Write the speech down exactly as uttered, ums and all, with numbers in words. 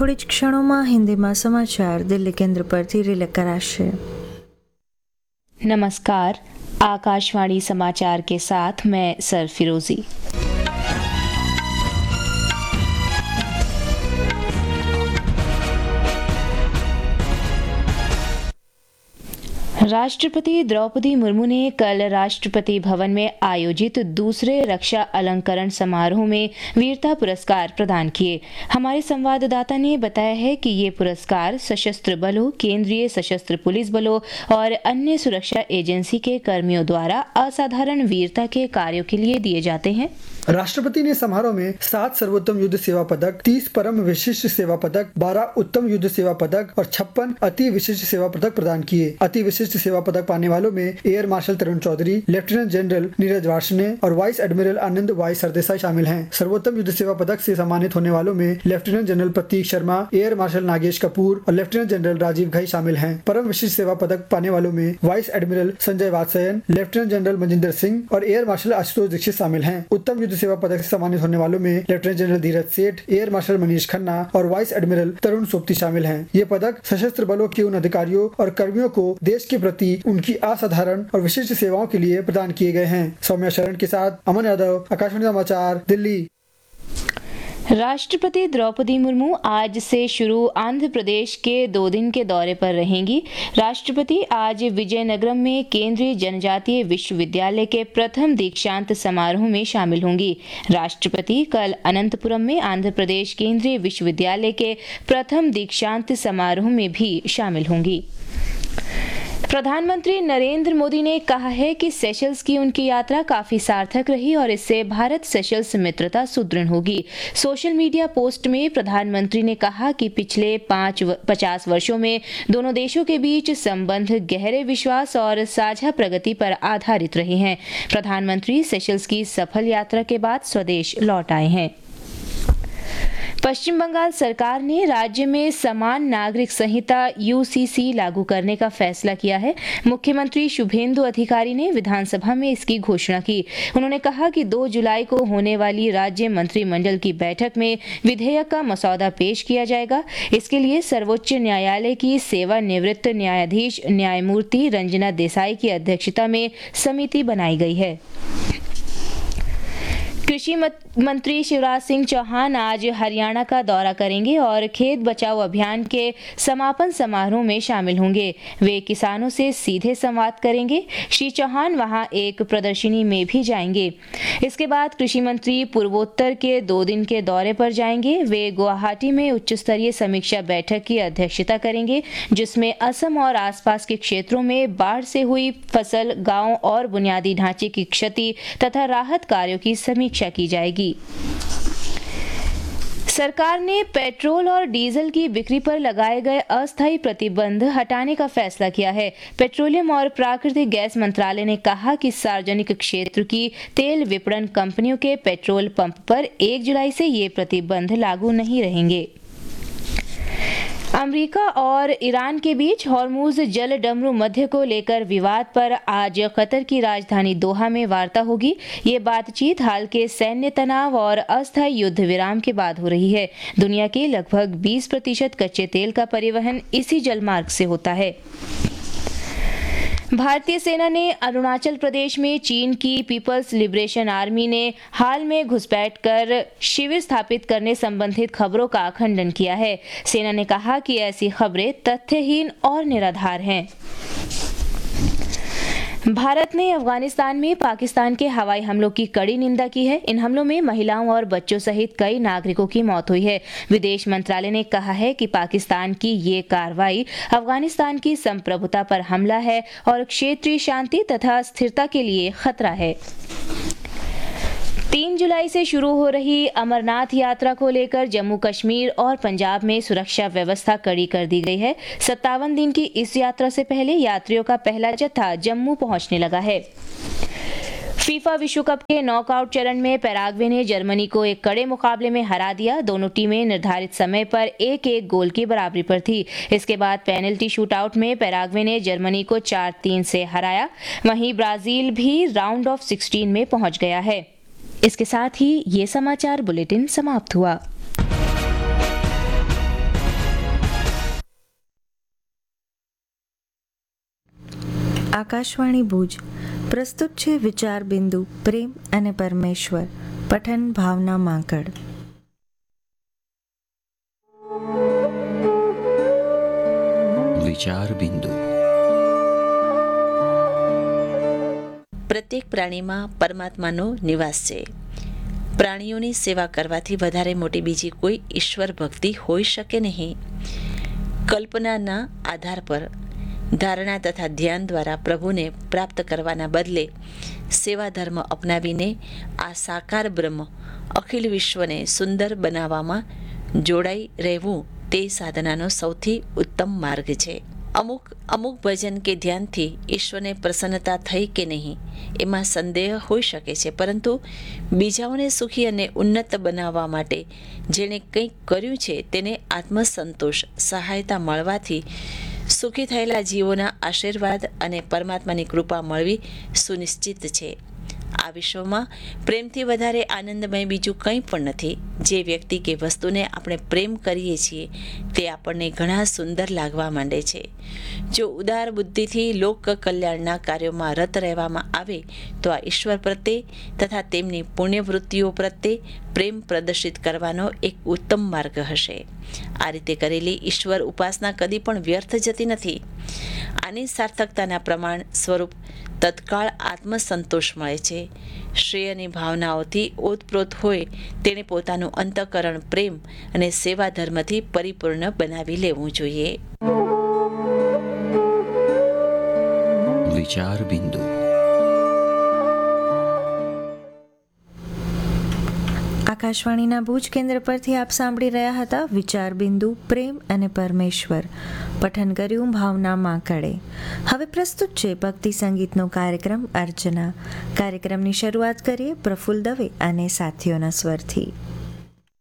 થોડી જ ક્ષણોમાં હિન્દીમાં સમાચાર દિલ્હી કેન્દ્ર પરથી રિલે કરાશે. नमस्कार, आकाशवाणी समाचार के साथ मैं सरफिरोजी। राष्ट्रपति द्रौपदी मुर्मू ने कल राष्ट्रपति भवन में आयोजित दूसरे रक्षा अलंकरण समारोह में वीरता पुरस्कार प्रदान किए। हमारे संवाददाता ने बताया है कि ये पुरस्कार सशस्त्र बलों, केंद्रीय सशस्त्र पुलिस बलों और अन्य सुरक्षा एजेंसी के कर्मियों द्वारा असाधारण वीरता के कार्यों के लिए दिए जाते हैं। राष्ट्रपति ने समारोह में सात सर्वोत्तम युद्ध सेवा पदक, तीस परम विशिष्ट सेवा पदक, बारह उत्तम युद्ध सेवा पदक और छप्पन अति विशिष्ट सेवा पदक प्रदान किए। अति विशिष्ट सेवा पदक पाने वालों में एयर मार्शल तरुण चौधरी, लेफ्टिनेंट जनरल नीरज वार्ष्णेय और वाइस एडमिरल आनंद वाई सरदेसाई शामिल हैं। सर्वोत्तम युद्ध सेवा पदक से सम्मानित होने वालों में लेफ्टिनेंट जनरल प्रतीक शर्मा, एयर मार्शल नागेश कपूर और लेफ्टिनेंट जनरल राजीव घई शामिल हैं। परम विशिष्ट सेवा पदक पाने वालों में vice admiral Sanjay Vatsyayan, lieutenant general Manjinder Singh और एयर मार्शल आशुतोष दीक्षित शामिल हैं। उत्तम युद्ध सेवा पदक से सम्मानित होने वालों में लेफ्टिनेंट जनरल धीरज सेठ, एयर मार्शल मनीष खन्ना और वाइस एडमिरल तरुण सोपती शामिल हैं। ये पदक सशस्त्र बलों के उन अधिकारियों और कर्मियों को देश के प्रति उनकी असाधारण और विशिष्ट सेवाओं के लिए प्रदान किए गए हैं। सौम्या शरण के साथ अमन यादव, आकाशवाणी समाचार, दिल्ली। राष्ट्रपति द्रौपदी मुर्मू आज से शुरू आंध्र प्रदेश के दो दिन के दौरे पर रहेंगी। राष्ट्रपति आज विजयनगरम में केंद्रीय जनजातीय विश्वविद्यालय के प्रथम दीक्षांत समारोह में शामिल होंगी। राष्ट्रपति कल अनंतपुरम में आंध्र प्रदेश केंद्रीय विश्वविद्यालय के प्रथम दीक्षांत समारोह में भी शामिल होंगी। प्रधानमंत्री नरेंद्र मोदी ने कहा है कि सेशल्स की उनकी यात्रा काफी सार्थक रही और इससे भारत सेशल्स मित्रता सुदृढ़ होगी। सोशल मीडिया पोस्ट में प्रधानमंत्री ने कहा कि पिछले पाँच पचास वर्षों में दोनों देशों के बीच संबंध गहरे विश्वास और साझा प्रगति पर आधारित रहे हैं। प्रधानमंत्री सेशल्स की सफल यात्रा के बाद स्वदेश लौट आए हैं। पश्चिम बंगाल सरकार ने राज्य में समान नागरिक संहिता यूसीसी लागू करने का फैसला किया है। मुख्यमंत्री शुभेंदु अधिकारी ने विधानसभा में इसकी घोषणा की। उन्होंने कहा कि दो जुलाई को होने वाली राज्य मंत्रिमंडल की बैठक में विधेयक का मसौदा पेश किया जाएगा। इसके लिए सर्वोच्च न्यायालय की सेवानिवृत्त न्यायाधीश न्यायमूर्ति रंजना देसाई की अध्यक्षता में समिति बनाई गई है। कृषि मंत्री शिवराज सिंह चौहान आज हरियाणा का दौरा करेंगे और खेत बचाओ अभियान के समापन समारोह में शामिल होंगे। वे किसानों से सीधे संवाद करेंगे। श्री चौहान वहां एक प्रदर्शनी में भी जाएंगे। इसके बाद कृषि मंत्री पूर्वोत्तर के दो दिन के दौरे पर जाएंगे। वे गुवाहाटी में उच्च स्तरीय समीक्षा बैठक की अध्यक्षता करेंगे, जिसमें असम और आसपास के क्षेत्रों में बाढ़ से हुई फसल, गांव और बुनियादी ढांचे की क्षति तथा राहत कार्यों की समीक्षा की जाएगी। सरकार ने पेट्रोल और डीजल की बिक्री पर लगाए गए अस्थायी प्रतिबंध हटाने का फैसला किया है। पेट्रोलियम और प्राकृतिक गैस मंत्रालय ने कहा कि सार्वजनिक क्षेत्र की तेल विपणन कंपनियों के पेट्रोल पंप पर एक जुलाई से ये प्रतिबंध लागू नहीं रहेंगे। अमेरिका और ईरान के बीच हॉर्मुज जल डमरू मध्य को लेकर विवाद पर आज कतर की राजधानी दोहा में वार्ता होगी। ये बातचीत हाल के सैन्य तनाव और अस्थायी युद्ध विराम के बाद हो रही है। दुनिया के लगभग बीस प्रतिशत कच्चे तेल का परिवहन इसी जलमार्ग से होता है। भारतीय सेना ने अरुणाचल प्रदेश में चीन की पीपल्स लिबरेशन आर्मी ने हाल में घुसपैठ कर शिविर स्थापित करने संबंधित खबरों का खंडन किया है। सेना ने कहा कि ऐसी खबरें तथ्यहीन और निराधार हैं। भारत ने अफगानिस्तान में पाकिस्तान के हवाई हमलों की कड़ी निंदा की है। इन हमलों में महिलाओं और बच्चों सहित कई नागरिकों की मौत हुई है। विदेश मंत्रालय ने कहा है कि पाकिस्तान की ये कार्रवाई अफगानिस्तान की संप्रभुता पर हमला है और क्षेत्रीय शांति तथा स्थिरता के लिए खतरा है। तीन जुलाई से शुरू हो रही अमरनाथ यात्रा को लेकर जम्मू कश्मीर और पंजाब में सुरक्षा व्यवस्था कड़ी कर दी गई है। सत्तावन दिन की इस यात्रा से पहले यात्रियों का पहला जत्था जम्मू पहुंचने लगा है। फीफा विश्व कप के नॉकआउट चरण में पैराग्वे ने जर्मनी को एक कड़े मुकाबले में हरा दिया। दोनों टीमें निर्धारित समय पर एक एक गोल की बराबरी पर थी। इसके बाद पेनल्टी शूटआउट में पैराग्वे ने जर्मनी को चार तीन से हराया। वहीं ब्राजील भी राउंड ऑफ सिक्सटीन में पहुंच गया है। इसके साथ ही ये समाचार बुलेटिन समाप्त हुआ। આકાશવાણી ભુજ પ્રસ્તુત છે વિચાર બિંદુ પ્રેમ અને પરમેશ્વર. પઠન ભાવના માંકડ. વિચાર બિંદુ. પ્રત્યેક પ્રાણીમાં પરમાત્માનો નિવાસ છે. પ્રાણીઓની સેવા કરવાથી વધારે મોટી બીજી કોઈ ઈશ્વર ભક્તિ હોઈ શકે નહીં. કલ્પનાના આધાર પર ધારણા તથા ધ્યાન દ્વારા પ્રભુને પ્રાપ્ત કરવાના બદલે સેવા ધર્મ અપનાવીને આ સાકાર બ્રહ્મ અખિલ વિશ્વને સુંદર બનાવવામાં જોડાઈ રહેવું તે સાધનાનો સૌથી ઉત્તમ માર્ગ છે. અમુક અમુક ભજન કે ધ્યાનથી ઈશ્વરને પ્રસન્નતા થઈ કે નહીં એમાં સંદેહ હોઈ શકે છે, પરંતુ બીજાઓને સુખી અને ઉન્નત બનાવવા માટે જેણે કંઈક કર્યું છે તેને આત્મસંતોષ સહાયતા મળવાથી સુખી થયેલા જીવોના આશીર્વાદ અને પરમાત્માની કૃપા મળવી સુનિશ્ચિત છે. આ વિશ્વમાં પ્રેમથી વધારે આનંદમય બીજું કંઈ પણ નથી. જે વ્યક્તિ કે વસ્તુને આપણે પ્રેમ કરીએ છીએ તે આપણને ઘણા સુંદર લાગવા માંડે છે. જો ઉદાર બુદ્ધિથી લોક કલ્યાણના કાર્યોમાં રત રહેવામાં આવે તો આ ઈશ્વર પ્રત્યે તથા તેમની પુણ્યવૃત્તિઓ પ્રત્યે પ્રેમ પ્રદર્શિત કરવાનો એક ઉત્તમ માર્ગ હશે. આ રીતે કરેલી ઈશ્વર ઉપાસના કદી પણ વ્યર્થ જતી નથી. આની સાર્થકતાના પ્રમાણ સ્વરૂપ તત્કાળ આત્મસંતોષ મળે છે. શ્રેયની ભાવનાઓથી ઓતપ્રોત હોય તેણે પોતાનું અંતઃકરણ પ્રેમ અને સેવા ધર્મથી પરિપૂર્ણ બનાવી લેવું જોઈએ. વિચાર બિંદુ. આકાશવાણીના ભુજ કેન્દ્ર પરથી આપ સાંભળી રહ્યા હતા વિચાર બિંદુ પ્રેમ અને પરમેશ્વર. પઠન કર્યું ભાવના માંકડે. હવે પ્રસ્તુત છે ભક્તિ સંગીતનો કાર્યક્રમ અર્ચના. કાર્યક્રમની શરૂઆત કરીએ પ્રફુલ્લ દવે અને સાથીઓના સ્વરથી.